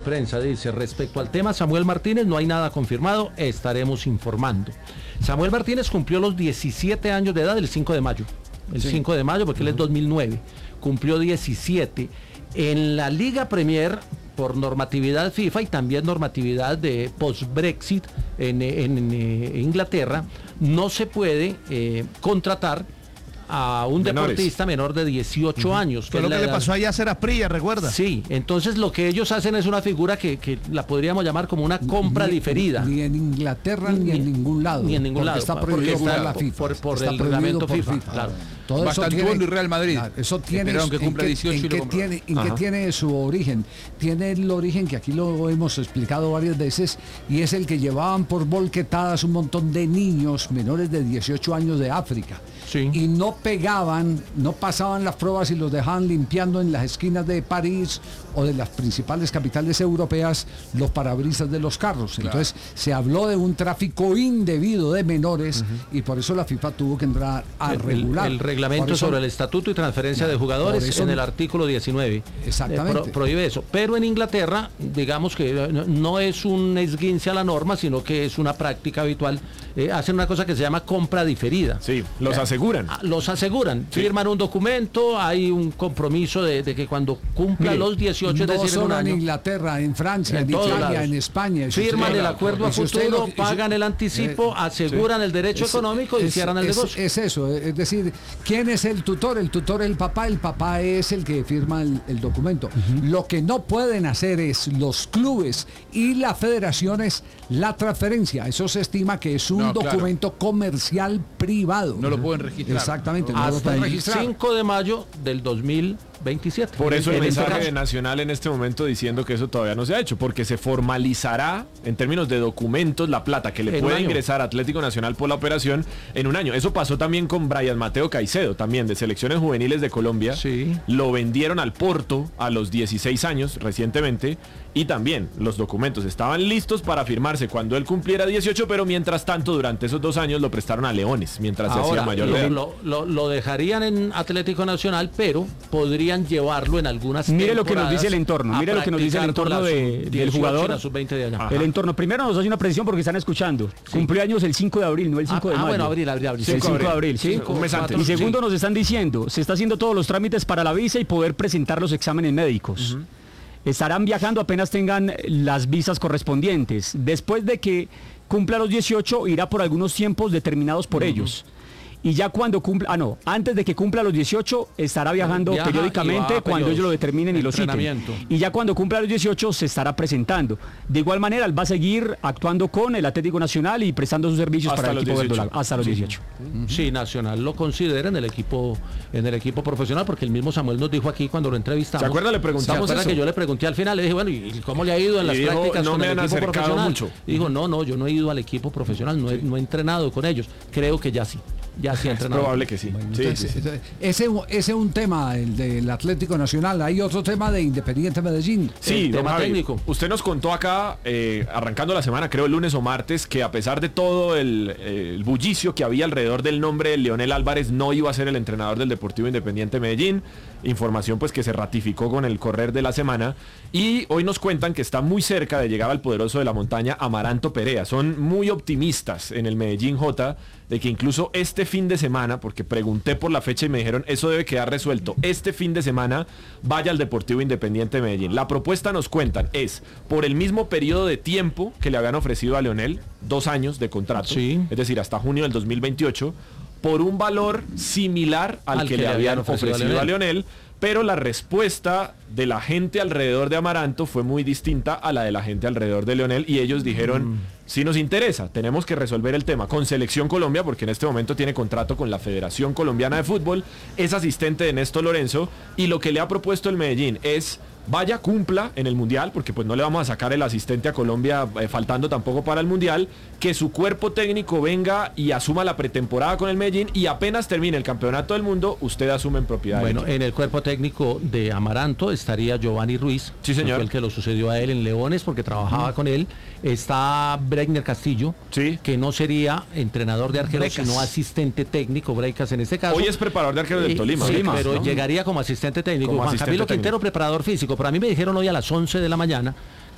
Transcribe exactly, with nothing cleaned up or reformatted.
prensa, dice, respecto al tema Samuel Martínez, no hay nada confirmado, estaremos informando. Samuel Martínez cumplió los diecisiete años de edad el cinco de mayo. El sí. cinco de mayo, porque uh-huh. él es dos mil nueve. Cumplió diecisiete. En la Liga Premier, por normatividad FIFA y también normatividad de post-Brexit en, en, en Inglaterra, no se puede eh, contratar a un Menores. deportista menor de dieciocho uh-huh. años. Fue lo que le pasó a Yasser Asprilla, ¿recuerda? Sí, entonces lo que ellos hacen es una figura que, que la podríamos llamar como una compra ni, diferida. Ni en Inglaterra ni, ni en ningún lado. Ni en ningún lado. Está prohibido está, por la FIFA. Por, por está el reglamento por FIFA, FIFA. Claro. Todo Bastante eso tiene, y Real Madrid. Claro, eso tiene, que cumpla dieciocho en, y que, tiene, en que tiene su origen. Tiene el origen que aquí lo hemos explicado varias veces y es el que llevaban por volquetadas un montón de niños menores de dieciocho años de África. Sí. Y no pegaban, no pasaban las pruebas y los dejaban limpiando en las esquinas de París o de las principales capitales europeas los parabrisas de los carros. Claro. Entonces se habló de un tráfico indebido de menores uh-huh. y por eso la FIFA tuvo que entrar a el, regular. El, el reglamento eso, sobre el estatuto y transferencia claro, de jugadores eso, en el artículo diecinueve exactamente. Eh, pro, prohíbe eso. Pero en Inglaterra, digamos que no, no es un esguince a la norma, sino que es una práctica habitual. Eh, hacen una cosa que se llama compra diferida. Sí, los eh, aseguran. Los aseguran, sí. Firman un documento, hay un compromiso de, de que cuando cumpla Mire, los dieciocho, no es decir, solo en un año, en Inglaterra, en Francia, en, en Italia, lados. en España. Firman usted, el acuerdo a futuro, lo, pagan el anticipo, eh, aseguran sí. el derecho es, económico y es, cierran el es, negocio. Es eso, es decir, ¿quién es el tutor? El tutor es el papá, el papá es el que firma el, el documento. Uh-huh. Lo que no pueden hacer es los clubes y las federaciones la transferencia. Eso se estima que es un no, documento claro. comercial privado. No lo pueden registrar. Exactamente. No, no hasta el cinco de mayo del dos mil veintisiete. Por eso el mensaje de Nacional en este momento diciendo que eso todavía no se ha hecho, porque se formalizará en términos de documentos la plata que le puede ingresar a Atlético Nacional por la operación en un año. Eso pasó también con Brian Mateo Caicedo, también de selecciones juveniles de Colombia. Sí. Lo vendieron al Porto a los dieciséis años recientemente y también los documentos estaban listos para firmarse cuando él cumpliera dieciocho, pero mientras tanto durante esos dos años lo prestaron a Leones mientras Ahora, se hacía mayor de edad. Lo, lo, lo dejarían en Atlético Nacional, pero podría llevarlo en algunas mire lo que nos dice el entorno, mire lo que nos dice el entorno de, del jugador. De el entorno, primero nos hace una precisión porque están escuchando. Sí. Cumplió años el cinco de abril, no el cinco ah, de mayo. Ah, bueno, abril, abril, abril. Sí, el cinco de abril, sí. Cinco, un mes antes. Y segundo nos están diciendo, se está haciendo todos los trámites para la visa y poder presentar los exámenes médicos. Uh-huh. Estarán viajando apenas tengan las visas correspondientes. Después de que cumpla los dieciocho, irá por algunos tiempos determinados por uh-huh. ellos. Y ya cuando cumpla, ah no, antes de que cumpla los dieciocho estará viajando Viaja periódicamente cuando ellos lo determinen y lo citen. Y ya cuando cumpla los dieciocho se estará presentando. De igual manera, él va a seguir actuando con el Atlético Nacional y prestando sus servicios hasta para el equipo verdolaga hasta los dieciocho. Sí, Nacional lo considera en el equipo en el equipo profesional, porque el mismo Samuel nos dijo aquí cuando lo entrevistamos. ¿Se acuerda? Le preguntamos ¿Se acuerda eso? Que yo le pregunté al final, le dije, bueno, ¿y cómo le ha ido en las dijo, prácticas no con me el han equipo profesional? Mucho. Y dijo, no, no, yo no he ido al equipo profesional, no he, no he entrenado con ellos. Creo que ya sí. Ya sí, es probable que sí. Bueno, sí, entonces, sí, sí. Ese, ese es un tema, el del Atlético Nacional. Hay otro tema de Independiente Medellín. Sí, el tema Javi, técnico. Usted nos contó acá, eh, arrancando la semana, creo el lunes o martes, que a pesar de todo el, el bullicio que había alrededor del nombre de Leonel Álvarez, no iba a ser el entrenador del Deportivo Independiente Medellín. Información pues que se ratificó con el correr de la semana. Y hoy nos cuentan que está muy cerca de llegar al poderoso de la montaña, Amaranto Perea. Son muy optimistas en el Medellín J de que incluso este fin de semana, porque pregunté por la fecha y me dijeron eso debe quedar resuelto, este fin de semana vaya al Deportivo Independiente de Medellín. La propuesta, nos cuentan, es por el mismo periodo de tiempo que le habían ofrecido a Leonel, dos años de contrato, sí. Es decir, hasta junio del dos mil veintiocho, por un valor similar al, al que, que le habían ofrecido, ofrecido a Leonel. a Leonel, pero la respuesta de la gente alrededor de Amaranto fue muy distinta a la de la gente alrededor de Leonel y ellos dijeron, mm. si nos interesa, tenemos que resolver el tema con Selección Colombia, porque en este momento tiene contrato con la Federación Colombiana de Fútbol, es asistente de Néstor Lorenzo y lo que le ha propuesto el Medellín es vaya, cumpla en el Mundial, porque pues no le vamos a sacar el asistente a Colombia eh, faltando tampoco para el Mundial, que su cuerpo técnico venga y asuma la pretemporada con el Medellín y apenas termine el Campeonato del Mundo, usted asume en propiedad. Bueno, en el cuerpo técnico de Amaranto estaría Giovanni Ruiz, sí, señor. Que fue el que lo sucedió a él en Leones porque trabajaba uh-huh. con él. Está Breiner Castillo, sí. que no sería entrenador de arqueros, Brecas. sino asistente técnico, Brecas en este caso. Hoy es preparador de arqueros del Tolima. Sí, Tolima pero ¿no? llegaría como asistente técnico. Como Juan asistente Camilo técnico. Quintero, preparador físico. Pero a mí me dijeron hoy a las once de la mañana